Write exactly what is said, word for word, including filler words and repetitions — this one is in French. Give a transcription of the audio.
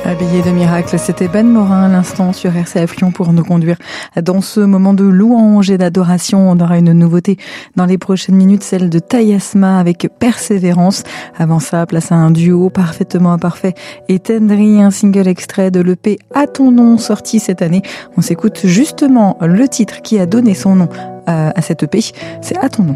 Habillé de miracle, c'était Ben Morin à l'instant sur R C F Lyon pour nous conduire dans ce moment de louange et d'adoration. On aura une nouveauté dans les prochaines minutes, celle de Tayasma avec Persévérance. Avant ça, place à un duo parfaitement imparfait et Tendry, un single extrait de l'E P À ton nom sorti cette année. On s'écoute justement le titre qui a donné son nom à cette E P, c'est À ton nom.